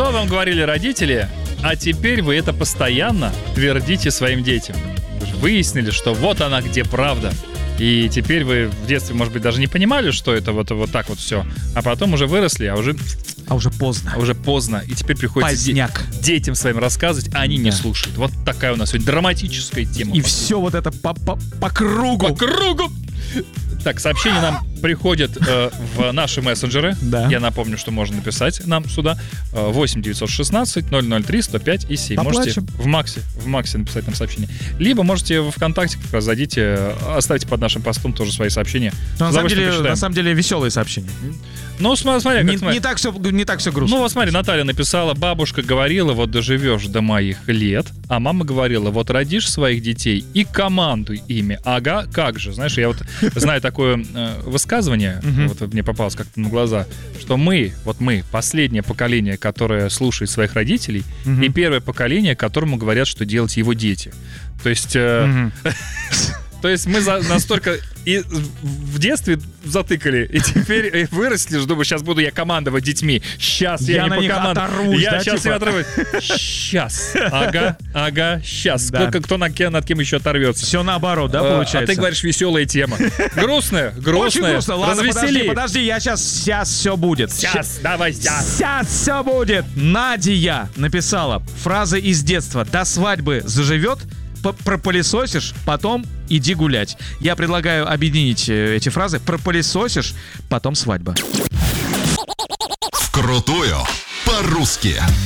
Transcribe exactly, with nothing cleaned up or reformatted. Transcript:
Что вам говорили родители, а теперь вы это постоянно твердите своим детям? Выяснили, что вот она где правда. И теперь вы в детстве, может быть, даже не понимали, что это вот, вот так вот все. А потом уже выросли, а уже... А уже поздно. А уже поздно. И теперь приходится де- детям своим рассказывать, а они да. не слушают. Вот такая у нас сегодня драматическая тема. И все вот это по, по, по кругу. По кругу. Так, сообщения нам приходят э, в наши мессенджеры. Да. Я напомню, что можно написать нам сюда. Э, восемь девятьсот шестнадцать ноль ноль три сто пять и семь. Поплачем. Можете в Максе, в Максе написать нам сообщение. Либо можете в ВКонтакте как раз зайдите, оставьте под нашим постом тоже свои сообщения. На самом, деле, на самом деле веселые сообщения. Ну, смотри, как, не, смотри. Не, так все, не так все грустно. Ну, вот смотри, Наталья написала: бабушка говорила, вот доживешь до моих лет, а мама говорила, вот родишь своих детей и командуй ими. Ага, как же. Знаешь, я вот знаю такое э, высказывание, вот мне попалось как-то на глаза, что мы, вот мы, последнее поколение, которое слушает своих родителей, и первое поколение, которому говорят, что делать его дети. То есть... Э, То есть мы за, настолько и в детстве затыкали, и теперь выросли, думаю, сейчас буду я командовать детьми. Сейчас я, я не покомандую. Я да, сейчас типа? не оторвусь. Сейчас. Ага, ага, сейчас. Да. Кто, кто над, над кем еще оторвется. Все наоборот, да, получается? А ты говоришь, веселая тема. Грустная, грустная. Очень грустно. Ладно, развесели. подожди, подожди, я сейчас, сейчас все будет. Сейчас, давай, сейчас. Сейчас все будет. Надя написала фразы из детства. До свадьбы заживет, пропылесосишь, потом иди гулять. Я предлагаю объединить эти фразы. Пропылесосишь, потом свадьба. Вкрутую по-русски.